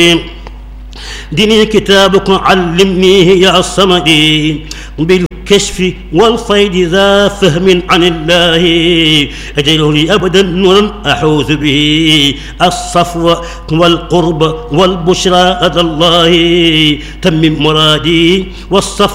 ديني كتابك علمنيه يا الصمدي بالكشف والفيض ذا فهم عن الله أجعله لي أبدا نورا أحوذ به الصفو والقرب والبشرى لدى الله تمم مرادي والصفو